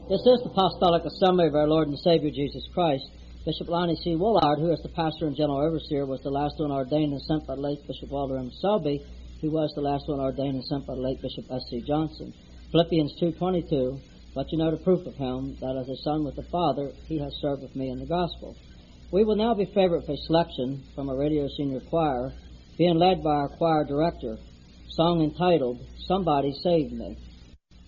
This is the Apostolic Assembly of our Lord and Savior Jesus Christ. Bishop Lonnie C. Woolard, who as the pastor and general overseer was the last one ordained and sent by the late Bishop Walter M. Selby, who was the last one ordained and sent by the late Bishop S.C. Johnson. Philippians 2:22, but you know the proof of him, that as a son with the Father, he has served with me in the gospel. We will now be favored for a selection from a radio senior choir, being led by our choir director, song entitled, Somebody Saved Me.